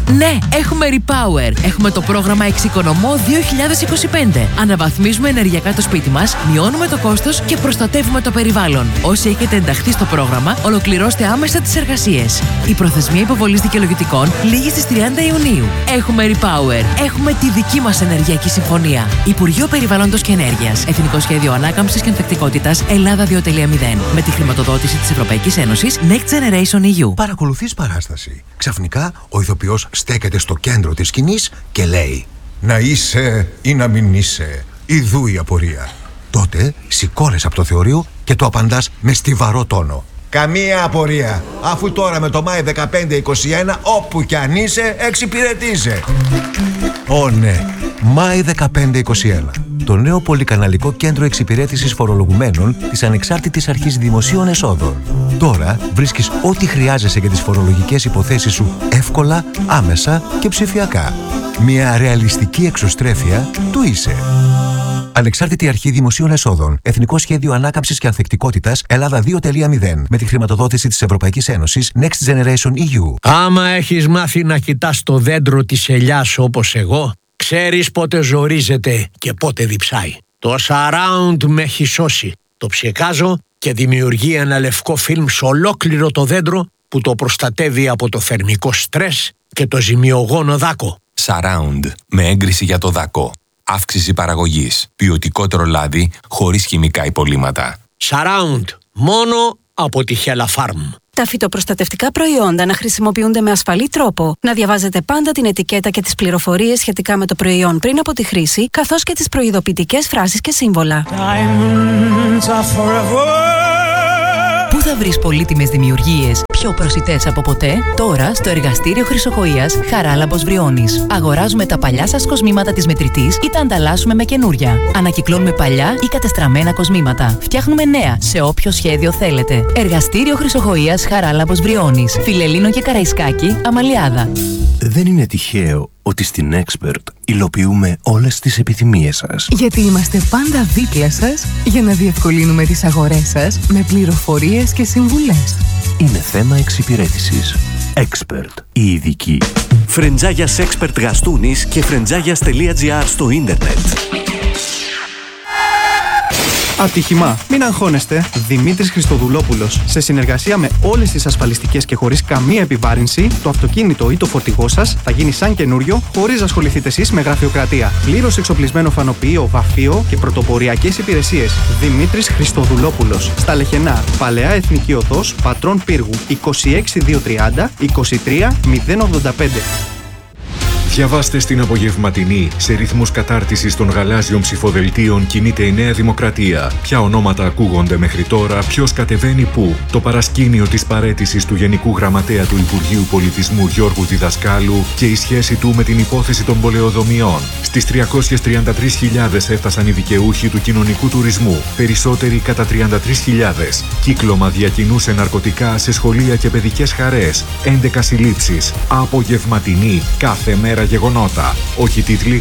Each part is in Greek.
Ναι, έχουμε Repower. Έχουμε το πρόγραμμα Εξοικονομώ 2025. Αναβαθμίζουμε ενεργειακά το σπίτι μας, μειώνουμε το κόστος και προστατεύουμε το περιβάλλον. Όσοι έχετε ενταχθεί στο πρόγραμμα, ολοκληρώστε άμεσα τις εργασίες. Η προθεσμία υποβολής δικαιολογητικών λήγει στις 30 Ιουνίου. Έχουμε Repower. Έχουμε τη δική μας ενεργειακή συμφωνία. Υπουργείο Περιβάλλοντος και Ενέργειας. Εθνικό Σχέδιο Ανάκαμψης και Ανθεκτικότητας Ελλάδα 2.0. Με τη χρηματοδότηση της Ευρωπαϊκής Ένωσης Next Generation EU. Παρακολουθείς παράσταση. Ξαφνικά ο ηθοποιός στέκεται στο κέντρο της σκηνής και λέει: «Να είσαι ή να μην είσαι, ιδού η απορία». Τότε σηκώνεσαι από το θεωρείο και το απαντάς με στιβαρό τόνο: «Καμία απορία, αφού τώρα με το Μάη 15-21 όπου κι αν είσαι εξυπηρετείσαι». Ω ναι, Μάη 15-21. Το νέο πολυκαναλικό κέντρο εξυπηρέτησης φορολογουμένων της Ανεξάρτητης Αρχής Δημοσίων Εσόδων. Τώρα βρίσκεις ό,τι χρειάζεσαι για τις φορολογικές υποθέσεις σου εύκολα, άμεσα και ψηφιακά. Μια ρεαλιστική εξωστρέφεια του είσαι. Ανεξάρτητη Αρχή Δημοσίων Εσόδων. Εθνικό Σχέδιο Ανάκαμψης και Ανθεκτικότητας Ελλάδα 2.0. Με τη χρηματοδότηση της Ευρωπαϊκής Ένωσης Next Generation EU. Άμα έχεις μάθει να κοιτάς το δέντρο της ελιάς όπως εγώ, ξέρεις πότε ζορίζεται και πότε διψάει. Το Surround με έχει σώσει. Το ψεκάζω και δημιουργεί ένα λευκό φιλμ σε ολόκληρο το δέντρο που το προστατεύει από το θερμικό στρες και το ζημιογόνο δάκο. Surround με έγκριση για το δάκο. Αύξηση παραγωγής. Ποιοτικότερο λάδι χωρίς χημικά υπολείμματα. Surround. Μόνο από τη Hella Farm. Τα φυτοπροστατευτικά προϊόντα να χρησιμοποιούνται με ασφαλή τρόπο. Να διαβάζετε πάντα την ετικέτα και τις πληροφορίες σχετικά με το προϊόν πριν από τη χρήση, καθώς και τις προειδοποιητικές φράσεις και σύμβολα. Πού θα βρεις πολύτιμες δημιουργίες πιο προσιτές από ποτέ? Τώρα στο εργαστήριο Χρυσοχοΐας Χαράλαμπος Βριώνης. Αγοράζουμε τα παλιά σας κοσμήματα της μετρητής ή τα ανταλλάσσουμε με καινούρια. Ανακυκλώνουμε παλιά ή κατεστραμμένα κοσμήματα. Φτιάχνουμε νέα σε όποιο σχέδιο θέλετε. Εργαστήριο Χρυσοχοΐας Χαράλαμπος Βριώνης. Φιλελλήνο και Καραϊσκάκη, Αμαλιάδα. Δεν είναι τυχαίο ότι στην Expert υλοποιούμε όλες τις επιθυμίες σας. Γιατί είμαστε πάντα δίπλα σας για να διευκολύνουμε τις αγορές σας με πληροφορίες και συμβουλές. Είναι θέμα εξυπηρέτησης. Expert, η ειδική. Φρεντζάγιας Expert Γαστούνης και φρεντζάγιας.gr στο ίντερνετ. Ατύχημα. Μην αγχώνεστε. Δημήτρης Χριστοδουλόπουλος. Σε συνεργασία με όλες τις ασφαλιστικές και χωρίς καμία επιβάρυνση, το αυτοκίνητο ή το φορτηγό σας θα γίνει σαν καινούριο, χωρίς να ασχοληθείτε εσείς με γραφειοκρατία. Πλήρως εξοπλισμένο φανοποιείο, βαφείο και πρωτοποριακές υπηρεσίες. Δημήτρης Χριστοδουλόπουλος. Στα Λεχενά. Παλαιά Εθνική Οδός, Πατρών Πύργου. 26230 23085. Διαβάστε στην απογευματινή. Σε ρυθμούς κατάρτισης των γαλάζιων ψηφοδελτίων κινείται η Νέα Δημοκρατία. Ποια ονόματα ακούγονται μέχρι τώρα, ποιος κατεβαίνει πού. Το παρασκήνιο της παραίτησης του Γενικού Γραμματέα του Υπουργείου Πολιτισμού Γιώργου Διδασκάλου και η σχέση του με την υπόθεση των πολεοδομιών. Στις 333.000 έφτασαν οι δικαιούχοι του κοινωνικού τουρισμού. Περισσότεροι κατά 33.000. Κύκλωμα διακινούσε ναρκωτικά σε σχολεία και παιδικές χαρές. 11 συλλήψεις. Απογευματινή. Κάθε μέρα γεγονότα. Όχι τίτλοι.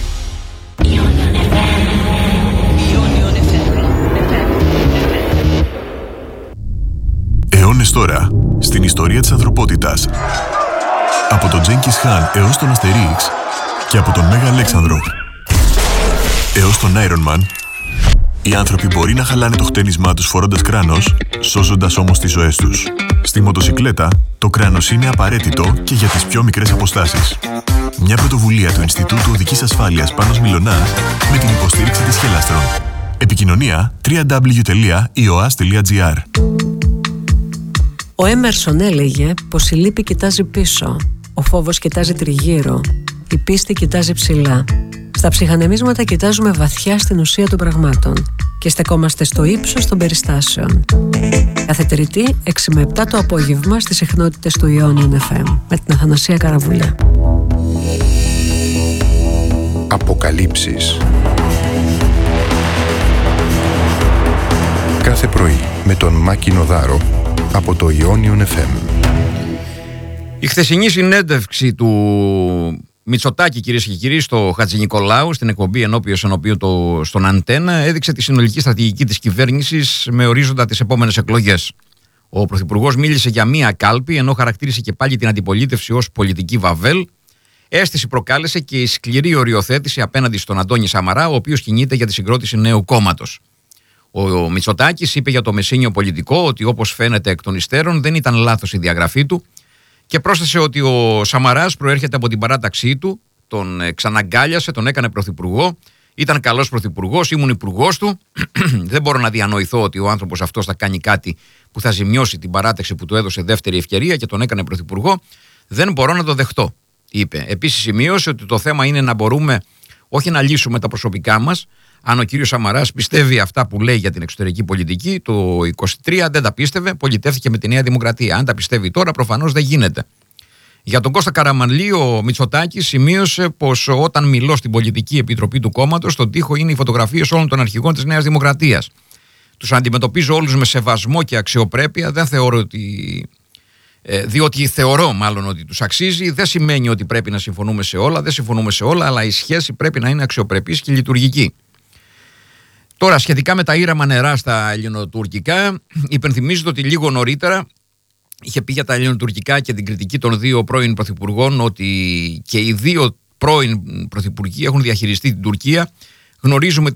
Αιώνες τώρα, στην ιστορία της ανθρωπότητας. Από τον Τζένκις Χάν έως τον Αστερίξ και από τον Μέγα Αλέξανδρο έως τον Iron Man, οι άνθρωποι μπορεί να χαλάνε το χτένισμά τους φορώντας κράνος, σώζοντας όμως τις ζωές τους. Στη μοτοσικλέτα, το κράνος είναι απαραίτητο και για τις πιο μικρές αποστάσεις. Μια πρωτοβουλία του Ινστιτούτου Οδικής Ασφάλειας Πάνος Μιλωνάς με την υποστήριξη της Χελάστρον. Επικοινωνία www.ioas.gr. Ο Έμερσον έλεγε πως η λύπη κοιτάζει πίσω, ο φόβος κοιτάζει τριγύρω, η πίστη κοιτάζει ψηλά. Στα ψυχανεμίσματα κοιτάζουμε βαθιά στην ουσία των πραγμάτων και στεκόμαστε στο ύψος των περιστάσεων. Κάθε Τρίτη, 6 με 7 το απόγευμα στις συχνότητες του Ιόνιον FM με την Αθανασία Καραβουλιά. Αποκαλύψεις. Κάθε πρωί με τον Μάκη Νοδάρο από το Ιόνιον FM. Η χθεσινή συνέντευξη του Μητσοτάκη, κυρίες και κύριοι, στο Χατζηνικολάου, στην εκπομπή Ενώπιος στον Αντένα, έδειξε τη συνολική στρατηγική της κυβέρνησης με ορίζοντα τις επόμενες εκλογές. Ο Πρωθυπουργός μίλησε για μία κάλπη, ενώ χαρακτήρισε και πάλι την αντιπολίτευση ως πολιτική βαβέλ. Αίσθηση προκάλεσε και η σκληρή οριοθέτηση απέναντι στον Αντώνη Σαμαρά, ο οποίος κινείται για τη συγκρότηση νέου κόμματος. Ο Μητσοτάκης είπε για το μεσήνιο πολιτικό ότι όπως φαίνεται εκ των υστέρων δεν ήταν λάθος η διαγραφή του και πρόσθεσε ότι ο Σαμαράς προέρχεται από την παράταξή του, τον ξαναγκάλιασε, τον έκανε πρωθυπουργό, ήταν καλός πρωθυπουργός, ήμουν υπουργός του. Δεν μπορώ να διανοηθώ ότι ο άνθρωπος αυτός θα κάνει κάτι που θα ζημιώσει την παράταξη που του έδωσε δεύτερη ευκαιρία και τον έκανε πρωθυπουργό. Δεν μπορώ να το δεχτώ, είπε. Επίσης σημείωσε ότι το θέμα είναι να μπορούμε όχι να λύσουμε τα προσωπικά μας. Αν ο κύριος Σαμαράς πιστεύει αυτά που λέει για την εξωτερική πολιτική, το 23 δεν τα πίστευε, πολιτεύτηκε με τη Νέα Δημοκρατία. Αν τα πιστεύει τώρα, προφανώς δεν γίνεται. Για τον Κώστα Καραμανλή, ο Μητσοτάκης σημείωσε πως όταν μιλώ στην πολιτική επιτροπή του κόμματος, στον τοίχο είναι οι φωτογραφίες όλων των αρχηγών της Νέας Δημοκρατίας. Τους αντιμετωπίζω όλους με σεβασμό και αξιοπρέπεια. Δεν θεωρώ ότι. Διότι θεωρώ μάλλον ότι τους αξίζει. Δεν σημαίνει ότι πρέπει να συμφωνούμε σε όλα, δεν συμφωνούμε σε όλα, αλλά η σχέση πρέπει να είναι αξιοπρεπής και λειτουργική. Τώρα, σχετικά με τα ήραμα νερά στα ελληνοτουρκικά, υπενθυμίζεται ότι λίγο νωρίτερα είχε πει για τα ελληνοτουρκικά και την κριτική των δύο πρώην πρωθυπουργών ότι και οι δύο πρώην πρωθυπουργοί έχουν διαχειριστεί την Τουρκία. Γνωρίζουμε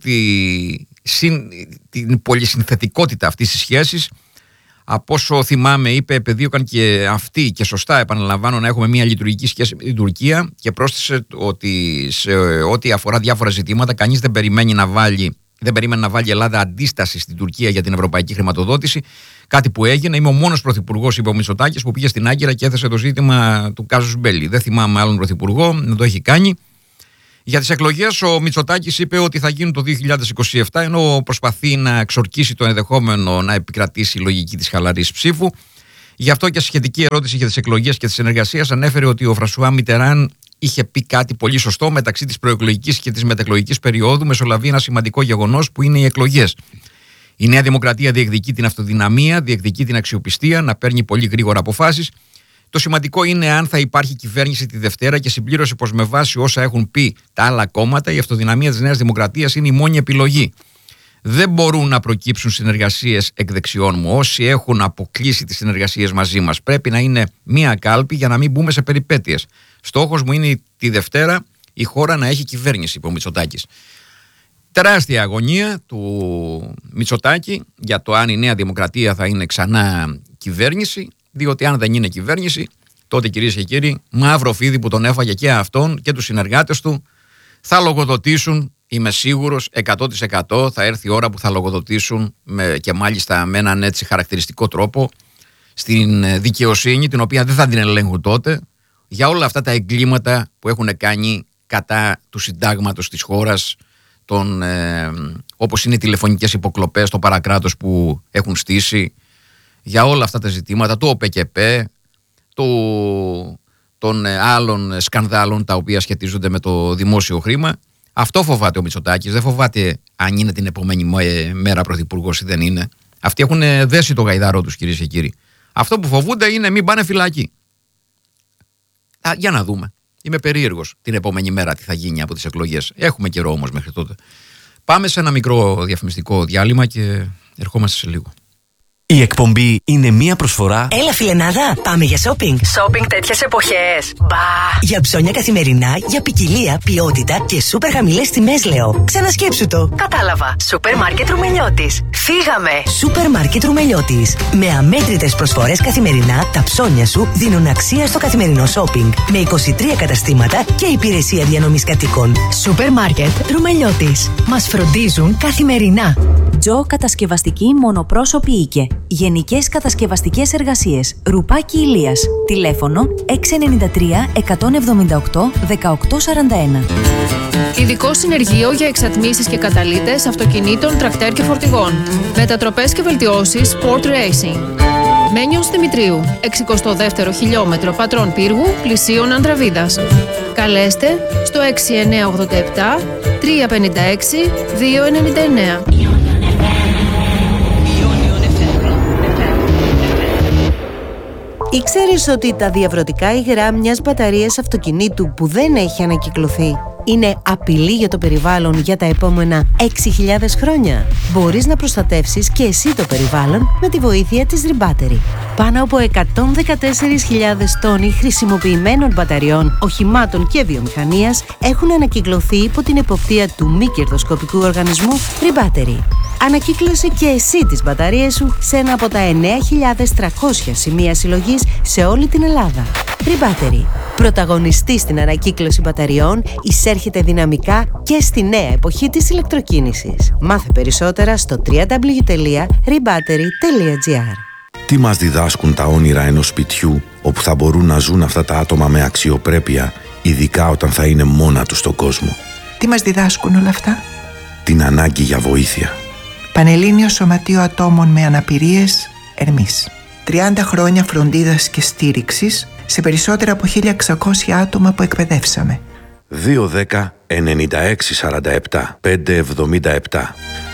την πολυσυνθετικότητα αυτής της σχέσης. Από όσο θυμάμαι, είπε, επεδίωκαν και αυτοί, και σωστά επαναλαμβάνω, να έχουμε μια λειτουργική σχέση με την Τουρκία, και πρόσθεσε ότι σε ό,τι αφορά διάφορα ζητήματα, κανείς δεν περίμενε να βάλει η Ελλάδα αντίσταση στην Τουρκία για την ευρωπαϊκή χρηματοδότηση. Κάτι που έγινε. Είμαι ο μόνος πρωθυπουργός, είπε ο Μητσοτάκης, που πήγε στην Άγκυρα και έθεσε το ζήτημα του κάζους μπέλι. Δεν θυμάμαι άλλον πρωθυπουργό να το έχει κάνει. Για τις εκλογές, ο Μητσοτάκης είπε ότι θα γίνουν το 2027, ενώ προσπαθεί να εξορκίσει το ενδεχόμενο να επικρατήσει η λογική της χαλαρής ψήφου. Γι' αυτό και σχετική ερώτηση για τις εκλογές και τις συνεργασίες ανέφερε ότι ο Φρανσουά Μιτεράν είχε πει κάτι πολύ σωστό: μεταξύ της προεκλογικής και της μετεκλογικής περίοδου μεσολαβεί ένα σημαντικό γεγονός που είναι οι εκλογές. Η Νέα Δημοκρατία διεκδικεί την αυτοδυναμία, διεκδικεί την αξιοπιστία, να παίρνει πολύ γρήγορα αποφάσεις. Το σημαντικό είναι αν θα υπάρχει κυβέρνηση τη Δευτέρα, και συμπλήρωσε πως με βάση όσα έχουν πει τα άλλα κόμματα, η αυτοδυναμία της Νέας Δημοκρατίας είναι η μόνη επιλογή. Δεν μπορούν να προκύψουν συνεργασίες εκ δεξιών μου. Όσοι έχουν αποκλείσει τις συνεργασίες μαζί μας, πρέπει να είναι μία κάλπη για να μην μπούμε σε περιπέτειες. Στόχος μου είναι τη Δευτέρα η χώρα να έχει κυβέρνηση, είπε ο Μητσοτάκης. Τεράστια αγωνία του Μητσοτάκη για το αν η Νέα Δημοκρατία θα είναι ξανά κυβέρνηση, διότι αν δεν είναι κυβέρνηση, τότε, κυρίες και κύριοι, μαύρο φίδι που τον έφαγε και αυτόν και τους συνεργάτες του, θα λογοδοτήσουν, είμαι σίγουρος, 100% θα έρθει η ώρα που θα λογοδοτήσουν και μάλιστα με έναν έτσι χαρακτηριστικό τρόπο στην δικαιοσύνη, την οποία δεν θα την ελέγχουν τότε, για όλα αυτά τα εγκλήματα που έχουν κάνει κατά του συντάγματος της χώρας, όπως είναι οι τηλεφωνικές υποκλοπές, το παρακράτος που έχουν στήσει, για όλα αυτά τα ζητήματα, του ΟΠΚΠ, των άλλων σκανδάλων τα οποία σχετίζονται με το δημόσιο χρήμα. Αυτό φοβάται ο Μητσοτάκης. Δεν φοβάται αν είναι την επόμενη μέρα πρωθυπουργός ή δεν είναι. Αυτοί έχουν δέσει το γαϊδάρο τους, κυρίες και κύριοι. Αυτό που φοβούνται είναι μην πάνε φυλακή. Για να δούμε. Είμαι περίεργος την επόμενη μέρα τι θα γίνει από τις εκλογές. Έχουμε καιρό όμως μέχρι τότε. Πάμε σε ένα μικρό διαφημιστικό διάλειμμα και ερχόμαστε σε λίγο. Η εκπομπή είναι μία προσφορά. Έλα, φιλενάδα, πάμε για shopping. Shopping τέτοιες εποχές. Μπα! Για ψώνια καθημερινά, για ποικιλία, ποιότητα και σούπερ χαμηλές τιμές, λέω. Ξανασκέψου το. Κατάλαβα. Σούπερ μάρκετ Ρουμελιώτης. Φύγαμε. Σούπερ μάρκετ Ρουμελιώτης. Με αμέτρητες προσφορές καθημερινά, τα ψώνια σου δίνουν αξία στο καθημερινό shopping. Με 23 καταστήματα και υπηρεσία διανομής κατοίκων. Σούπερ μάρκετ Ρουμελιώτης. Μας φροντίζουν καθημερινά. Τζο Κατασκευαστική Μονοπρόσωπη Οίκε. Γενικές κατασκευαστικές εργασίες. Ρουπάκι Ηλίας. Τηλέφωνο 693 178 1841. Ειδικό συνεργείο για εξατμίσεις και καταλύτες αυτοκινήτων, τρακτέρ και φορτηγών. Μετατροπές και βελτιώσεις Sport Racing. Μένιος Δημητρίου, 62ο χιλιόμετρο Πατρών Πύργου, πλησίων Ανδραβίδας. Καλέστε στο 6987 356 299. Ήξερες ότι τα διαβρωτικά υγρά μιας μπαταρίας αυτοκινήτου που δεν έχει ανακυκλωθεί είναι απειλή για το περιβάλλον για τα επόμενα 6.000 χρόνια? Μπορείς να προστατεύσεις και εσύ το περιβάλλον με τη βοήθεια της Rebattery. Πάνω από 114.000 τόνοι χρησιμοποιημένων μπαταριών, οχημάτων και βιομηχανίας έχουν ανακυκλωθεί υπό την εποπτεία του μη κερδοσκοπικού οργανισμού Rebattery. Ανακύκλωσε και εσύ τις μπαταρίες σου σε ένα από τα 9.300 σημεία συλλογής σε όλη την Ελλάδα. Rebattery, πρωταγωνιστή στην ανακύκλωση μπαταριών, εισέρχεται δυναμικά και στη νέα εποχή της ηλεκτροκίνησης. Μάθε περισσότερα στο www.rebattery.gr. Τι μας διδάσκουν τα όνειρα ενός σπιτιού όπου θα μπορούν να ζουν αυτά τα άτομα με αξιοπρέπεια, ειδικά όταν θα είναι μόνα τους στον κόσμο? Τι μας διδάσκουν όλα αυτά? Την ανάγκη για βοήθεια. Πανελλήνιο Σωματείο Ατόμων με Αναπηρίες, Ερμής. 30 χρόνια φροντίδας και στήριξης σε περισσότερα από 1.600 άτομα που εκπαιδεύσαμε. 210-9647-577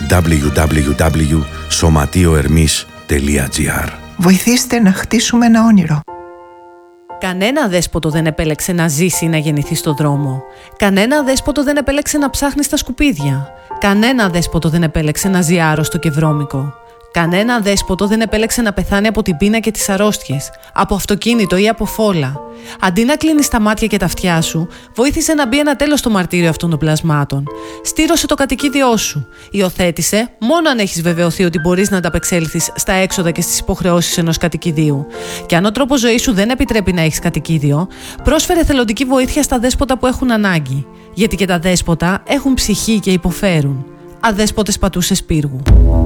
www.somatioermis.gr. Βοηθήστε να χτίσουμε ένα όνειρο. Κανένα δέσποτο δεν επέλεξε να ζήσει ή να γεννηθεί στον δρόμο. Κανένα δέσποτο δεν επέλεξε να ψάχνει στα σκουπίδια. Κανένα δέσποτο δεν επέλεξε να ζει άρρωστο και βρώμικο. Κανένα δέσποτο δεν επέλεξε να πεθάνει από την πείνα και τις αρρώστιες, από αυτοκίνητο ή από φόλα. Αντί να κλείνεις τα μάτια και τα αυτιά σου, βοήθησε να μπει ένα τέλος στο μαρτύριο αυτών των πλασμάτων. Στήρωσε το κατοικίδιό σου. Υιοθέτησε μόνο αν έχεις βεβαιωθεί ότι μπορείς να ανταπεξέλθεις στα έξοδα και στις υποχρεώσεις ενός κατοικιδίου. Και αν ο τρόπος ζωής σου δεν επιτρέπει να έχεις κατοικίδιο, πρόσφερε εθελοντική βοήθεια στα δέσποτα που έχουν ανάγκη. Γιατί και τα δέσποτα έχουν ψυχή και υποφέρουν. Αδέσποτες πατούσες πύργου.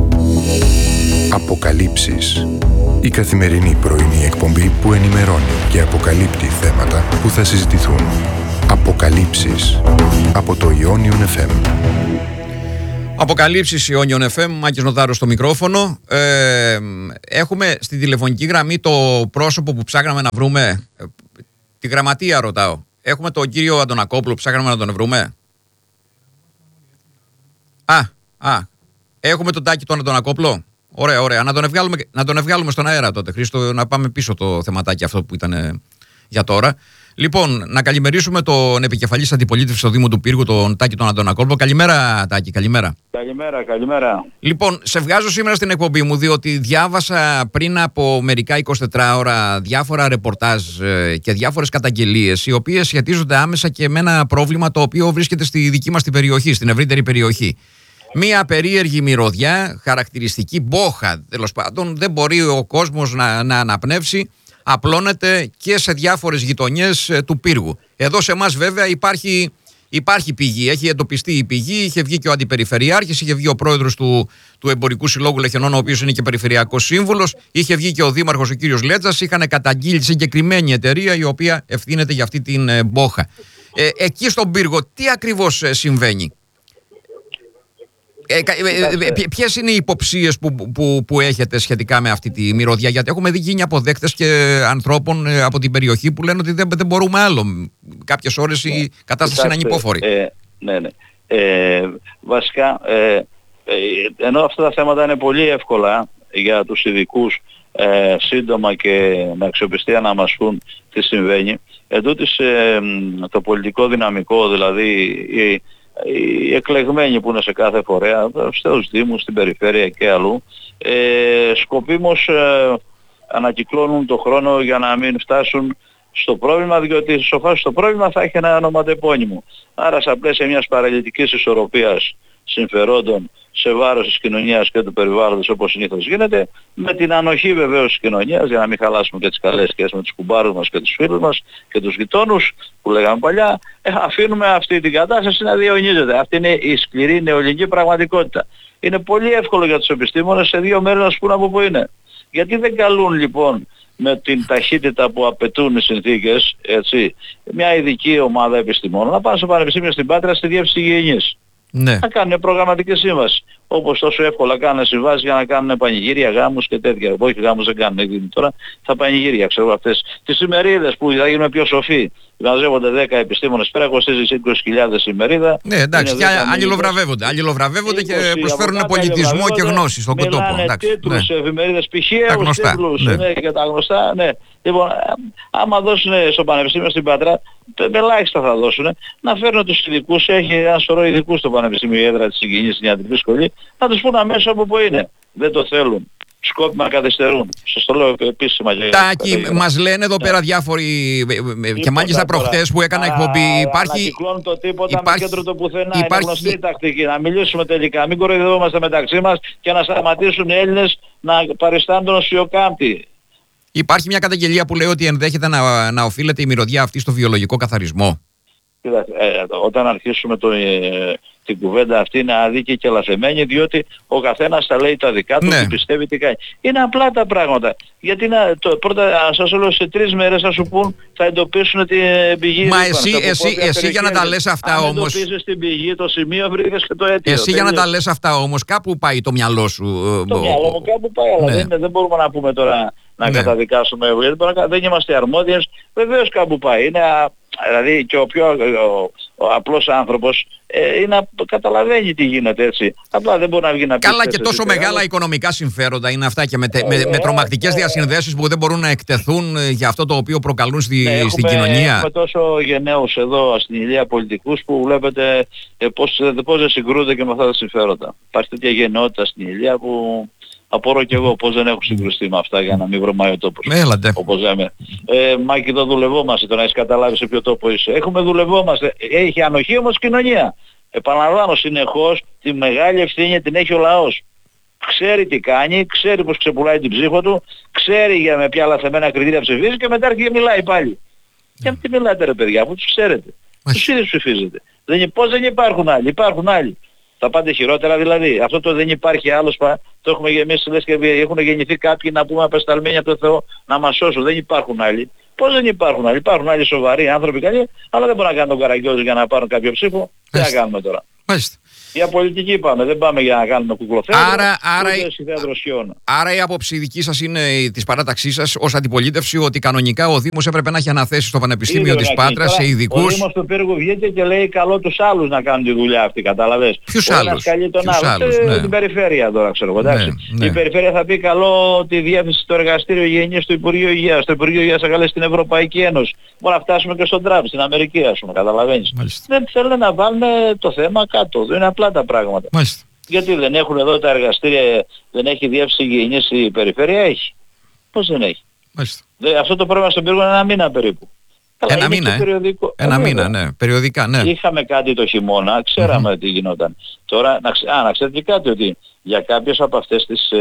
Αποκαλύψεις. Η καθημερινή πρωινή εκπομπή που ενημερώνει και αποκαλύπτει θέματα που θα συζητηθούν. Αποκαλύψεις. Από το Ionion FM. Αποκαλύψεις Ionion FM, Μάκης Νοδάρος στο μικρόφωνο. Έχουμε στη τηλεφωνική γραμμή το πρόσωπο που ψάχναμε να βρούμε. Τη γραμματεία ρωτάω. Έχουμε τον κύριο Αντωνακόπουλο που ψάχναμε να τον βρούμε. Έχουμε τον Τάκη τον Αντωνακόπουλο. Ωραία. Να τον ευγάλουμε στον αέρα τότε, Χρήστο, να πάμε πίσω το θεματάκι αυτό που ήταν για τώρα. Λοιπόν, να καλημερίσουμε τον επικεφαλής αντιπολίτευσης στο Δήμο του Πύργου, τον Τάκη τον Αντωνακόπουλο. Καλημέρα, Τάκη, καλημέρα. Καλημέρα. Λοιπόν, σε βγάζω σήμερα στην εκπομπή μου, διότι διάβασα πριν από μερικά 24 ώρα διάφορα ρεπορτάζ και διάφορες καταγγελίες, οι οποίες σχετίζονται άμεσα και με ένα πρόβλημα το οποίο βρίσκεται στη δική μας την περιοχή, στην ευρύτερη περιοχή. Μία περίεργη μυρωδιά, χαρακτηριστική μπόχα, τέλος πάντων, δεν μπορεί ο κόσμος να αναπνεύσει, απλώνεται και σε διάφορες γειτονιές του Πύργου. Εδώ σε εμάς βέβαια υπάρχει πηγή, έχει εντοπιστεί η πηγή, είχε βγει και ο Αντιπεριφερειάρχης, είχε βγει ο πρόεδρος του Εμπορικού Συλλόγου Λεχενών, ο οποίος είναι και περιφερειακός σύμβουλος, είχε βγει και ο δήμαρχος ο κύριος Λέτζας, είχαν καταγγείλει συγκεκριμένη εταιρεία η οποία ευθύνεται για αυτή την μπόχα. Εκεί στον Πύργο τι ακριβώς συμβαίνει? Ποιες είναι οι υποψίες που έχετε σχετικά με αυτή τη μυρωδιά? Γιατί έχουμε δει γίνει αποδέκτες και ανθρώπων από την περιοχή που λένε ότι δεν μπορούμε άλλο. Κάποιες ώρες η κατάσταση είναι ανυπόφορη. Ναι. Βασικά, ενώ αυτά τα θέματα είναι πολύ εύκολα για τους ειδικούς σύντομα και με αξιοπιστία να μας πούν τι συμβαίνει, εντούτοις το πολιτικό δυναμικό, δηλαδή οι εκλεγμένοι που είναι σε κάθε φορέα, στους Δήμους, στην περιφέρεια και αλλού, σκοπίμως ανακυκλώνουν το χρόνο για να μην φτάσουν στο πρόβλημα, διότι στο πρόβλημα θα έχει ένα ονοματεπώνυμο. Άρα στα πλαίσια μιας παραλυτικής ισορροπίας συμφερόντων σε βάρος της κοινωνίας και του περιβάλλοντος, όπως συνήθως γίνεται, με την ανοχή βεβαίως της κοινωνίας, για να μην χαλάσουμε και τις καλές σχέσεις με τους κουμπάρους μας και τους φίλους μας και τους γειτόνους που λέγαμε παλιά, αφήνουμε αυτή την κατάσταση να διαιωνίζεται. Αυτή είναι η σκληρή νεοελληνική πραγματικότητα. Είναι πολύ εύκολο για τους επιστήμονες σε δύο μέρες να σου πούν από πού είναι. Γιατί δεν καλούν λοιπόν με την ταχύτητα που απαιτούν οι συνθήκες, έτσι, μια ειδική ομάδα επιστημόνων να πάνε στο Πανεπιστήμιο στην Πάτρα στη Διεύθυνση Υγιεινής. Ναι. Να κάνουν προγραμματική σύμβαση. Όπως τόσο εύκολα κάνουν συμβάσεις για να κάνουν πανηγύρια, γάμους και τέτοια. Όχι, γάμους δεν κάνουν ήδη τώρα, θα πανηγύρια, ξέρω αυτές. Τις ημερίδες που θα γίνουν πιο σοφοί. Μαζεύονται 10 επιστήμονες πέρα, κοστίζει 20.000 ημερίδα. Ναι, εντάξει, και αλληλοβραβεύονται και προσφέρουν πολιτισμό και γνώση στον τόπο. Τίτλους, εφημερίδες, πηχαίους τίτλους, ναι, και τα γνωστά, ναι. Λοιπόν, άμα δώσουν στο Πανεπιστήμιο στην Πάτρα, ελάχιστα θα δώσουν, να φέρουν τους ειδικούς, έχει ένα σωρό ειδικούς στο Πανεπιστήμιο, η έδρα της Συγγενής στην ιατρική σχολή, να τους πούν αμέσως από που είναι. Δεν το θέλουν. Σκόπιμα καθυστερούν. Σας το λέω επίσημα. Τάκη, μας λένε εδώ πέρα διάφοροι, και μάλιστα προχτές που έκανα εκπομπή, υπάρχει... Ανακυκλώνουν το τίποτα με κέντρο το πουθενά. Είναι γνωστή η τακτική. Να μιλήσουμε τελικά. Μην κοροϊδευόμαστε μεταξύ μας και να σταματήσουν οι Έλληνες να παριστάνουν τον οσιοκάμπτη. Υπάρχει μια καταγγελία που λέει ότι ενδέχεται να οφείλεται η μυρωδιά αυτή στο βιολογικό καθαρισμό. Όταν αρχίσουμε την κουβέντα αυτή είναι αδίκη και λαθεμένη, διότι ο καθένας θα λέει τα δικά του και πιστεύει τι κάνει. Είναι απλά τα πράγματα. Γιατί πρώτα σας λέω σε 3 μέρες θα σου πούν, θα εντοπίσουν την πηγή. Μα εσύ για να τα λες αυτά αν όμως... Αν εντοπίζεις την πηγή, το σημείο, βρήκες και το αίτιο. Εσύ για να τα λες αυτά όμως, κάπου πάει το μυαλό σου. Το μυαλό μου κάπου πάει, αλλά δεν μπορούμε να πούμε τώρα να καταδικάσουμε, γιατί δεν είμαστε αρμόδιες. Βεβαίως κάπου πάει. Είναι, δηλαδή και ο απλός άνθρωπος καταλαβαίνει τι γίνεται, έτσι. Απλά δεν μπορεί να βγει να πει. Καλά, και τόσο μεγάλα οικονομικά συμφέροντα είναι αυτά και με τρομακτικές διασυνδέσεις που δεν μπορούν να εκτεθούν για αυτό το οποίο προκαλούν στην κοινωνία. Έχουμε τόσο γενναίους εδώ στην Ηλία πολιτικούς που βλέπετε πώς δεν συγκρούνται και με αυτά τα συμφέροντα. Υπάρχει τέτοια γενναιότητα στην Ηλία που απορώ και εγώ πώς δεν έχω συγκρουστεί με αυτά για να μην βρωμάει ο τόπος. Όπως λέμε. Μάκη, εδώ δουλευόμαστε, το να έχεις καταλάβει σε ποιο τόπο είσαι. Δουλευόμαστε. Έχει ανοχή όμως κοινωνία. Επαναλαμβάνω συνεχώς, τη μεγάλη ευθύνη την έχει ο λαός. Ξέρει τι κάνει, ξέρει πως ξεπουλάει την ψήφο του, ξέρει με ποια λαθεμένα κριτήρια ψηφίζει και μετά έρχεται και μιλάει πάλι. Και τι μιλάτε ρε παιδιά, αφού τους ξέρετε. Τους ίδιους ψηφίζετε. Πώς δεν υπάρχουν άλλοι, υπάρχουν άλλοι. Θα πάτε χειρότερα δηλαδή. Αυτό το δεν υπάρχει άλλος, το έχουμε εμείς λες και έχουν γεννηθεί κάποιοι να πούμε απεσταλμένοι από το Θεό να μας σώσουν. Δεν υπάρχουν άλλοι. Πώς δεν υπάρχουν άλλοι. Υπάρχουν άλλοι σοβαροί άνθρωποι καλοί, αλλά δεν μπορούν να κάνουν τον καραγκιόζη για να πάρουν κάποιο ψήφο. Τι να κάνουμε τώρα. Μάλιστα. Για πολιτική πάμε, δεν πάμε για να κάνουμε κουκλοθέατρο. Άρα η άποψη δική σας είναι της παράταξής σας ως αντιπολίτευση ότι κανονικά ο Δήμος έπρεπε να έχει αναθέσει στο Πανεπιστήμιο της Πάτρας σε ειδικούς. Ο Δήμος του Πύργου βγήκε και λέει καλό τους άλλους να κάνουν τη δουλειά αυτή, καταλαβες. Ποιους άλλους? Την περιφέρεια τώρα ξέρω εγώ. Η περιφέρεια θα πει καλό τη διεύθυνση στο εργαστήριο υγιεινής του Υπουργείου Υγείας. Το Υπουργείο Υγείας θα καλέσει στην Ευρωπαϊκή Ένωση. Μπορεί να φτάσουμε και στον Τραμπ, στην Αμερική ας πούμε, καταλαβαίνεις. Δεν θέλουν να βάλουν το θέμα κάτω. Δεν είναι απλά τα πράγματα. Μάλιστα. Γιατί δεν έχουν εδώ τα εργαστήρια, δεν έχει διεύθυνση υγιεινής η περιφέρεια, έχει. Πώς δεν έχει. Αυτό το πρόβλημα στον Πύργο είναι 1 μήνα περίπου. Ένα μήνα, Ένα μήνα, ναι. Περιοδικά, ναι. Είχαμε κάτι το χειμώνα, ξέραμε τι γινόταν. Τώρα, να ξέρετε κάτι, ότι για κάποιες από αυτές τις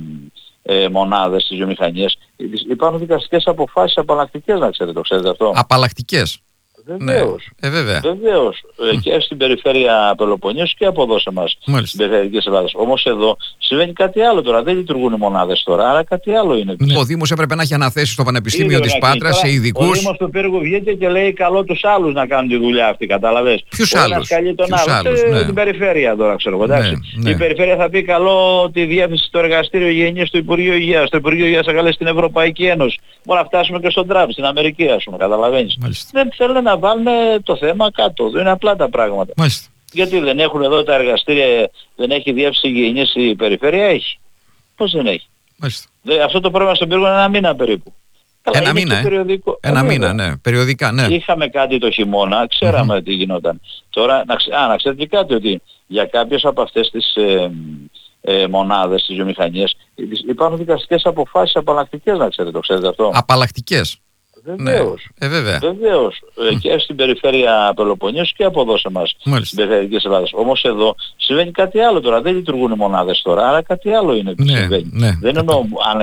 μονάδες, τις βιομηχανίες, υπάρχουν δικαστικές αποφάσεις απαλλακτικές, να ξέρετε, το ξέρετε αυτό. Απαλλακτικές. Βεβαίως. Ναι. Βέβαια. Βεβαίως. Και στην περιφέρεια Πελοποννήσου και από εδώ σε εμάς. Στην περιφέρεια της Ελλάδας. Όμως εδώ συμβαίνει κάτι άλλο τώρα. Δεν λειτουργούν οι μονάδες τώρα, άρα κάτι άλλο είναι. Ο Δήμος έπρεπε να έχει αναθέσει στο Πανεπιστήμιο της Πάτρας σε ειδικούς. Ο Δήμος του Πύργου βγήκε και λέει καλό τους άλλους να κάνουν τη δουλειά αυτή, καταλαβες. Ποιους άλλους? Την περιφέρεια τώρα ξέρω εγώ. Η περιφέρεια θα πει καλό τη διεύθυνση στο εργαστήριο υγιεινής του Υπουργείου Υγείας. Το Υπουργείο Υγείας θα καλέσει στην Ευρωπαϊκή Ένωση. Μπορεί να φτάσουμε και στον Τραμπ, στην Αμερική ας πούμε, καταλαβαίνεις. Δεν θέλουν να βάλουν το θέμα κάτω. Δεν είναι απλά τα πράγματα. Μάλιστα. Γιατί δεν έχουν εδώ τα εργαστήρια, δεν έχει διεύθυνση υγιεινής η περιφέρεια, έχει. Πώς δεν έχει. Αυτό το πρόβλημα στον Πύργο είναι 1 μήνα περίπου. Ένα μήνα, Ένα μήνα, ναι. Περιοδικά, ναι. Είχαμε κάτι το χειμώνα, ξέραμε τι γινόταν. Τώρα, να ξέρετε κάτι, ότι για κάποιες από αυτές τις μονάδες, τις βιομηχανίες, υπάρχουν δικαστικές αποφάσεις απαλλακτικές, να ξέρετε, το ξέρετε αυτό. Απαλλακτικές. Βεβαίως. Ναι. Βέβαια. Βεβαίως. Και στην περιφέρεια Πελοποννήσου και από εδώ σε εμάς. Στην περιφέρεια της Ελλάδας. Όμως εδώ συμβαίνει κάτι άλλο τώρα. Δεν λειτουργούν οι μονάδες τώρα, άρα κάτι άλλο είναι που συμβαίνει. Δεν εννοώ